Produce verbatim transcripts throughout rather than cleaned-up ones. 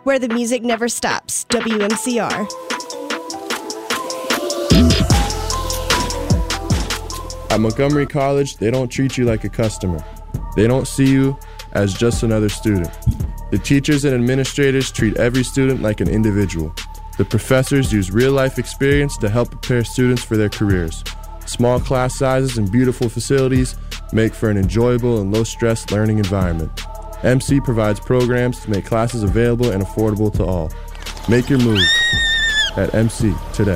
where the music never stops. W M C R. At Montgomery College, they don't treat you like a customer. They don't see you as just another student. The teachers and administrators treat every student like an individual. The professors use real-life experience to help prepare students for their careers. Small class sizes and beautiful facilities make for an enjoyable and low-stress learning environment. M C provides programs to make classes available and affordable to all. Make your move at M C today.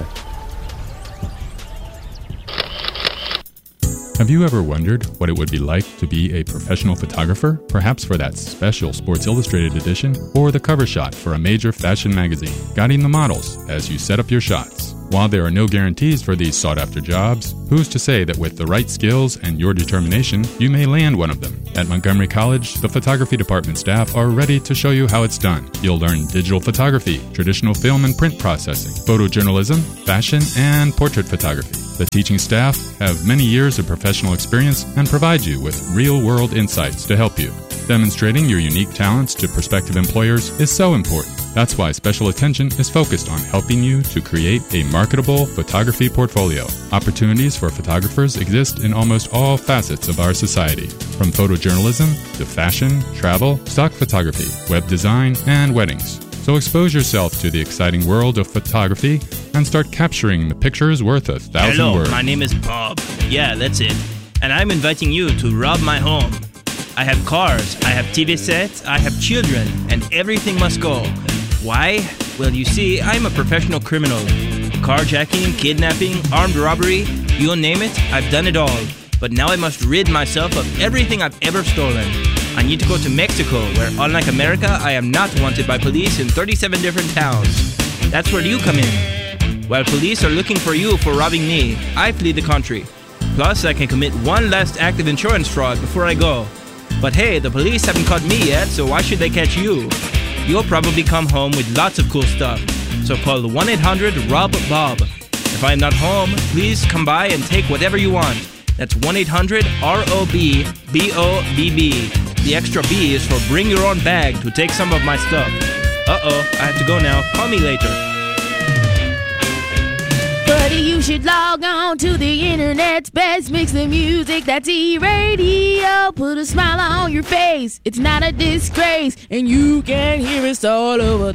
Have you ever wondered what it would be like to be a professional photographer? Perhaps for that special Sports Illustrated edition or the cover shot for a major fashion magazine, guiding the models as you set up your shots. While there are no guarantees for these sought-after jobs, who's to say that with the right skills and your determination, you may land one of them? At Montgomery College, the photography department staff are ready to show you how it's done. You'll learn digital photography, traditional film and print processing, photojournalism, fashion, and portrait photography. The teaching staff have many years of professional experience and provide you with real-world insights to help you. Demonstrating your unique talents to prospective employers is so important. That's why special attention is focused on helping you to create a marketable photography portfolio. Opportunities for photographers exist in almost all facets of our society, from photojournalism to fashion, travel, stock photography, web design, and weddings. So expose yourself to the exciting world of photography and start capturing the pictures worth a thousand Hello, words. my name is Bob. Yeah, that's it. And I'm inviting you to rob my home. I have cars, I have T V sets, I have children, and everything must go. Why? Well, you see, I'm a professional criminal. Carjacking, kidnapping, armed robbery, you name it, I've done it all. But now I must rid myself of everything I've ever stolen. I need to go to Mexico, where unlike America, I am not wanted by police in thirty-seven different towns. That's where you come in. While police are looking for you for robbing me, I flee the country. Plus, I can commit one last act of insurance fraud before I go. But hey, the police haven't caught me yet, so why should they catch you? You'll probably come home with lots of cool stuff. So call one eight hundred rob bob. If I'm not home, please come by and take whatever you want. That's one eight hundred R O B B O B B. The extra B is for bring your own bag to take some of my stuff. Uh-oh, I have to go now. Call me later. Buddy, you should log on to the internet's best mix of music. That's E-Radio. Put a smile on your face. It's not a disgrace. And you can hear us all over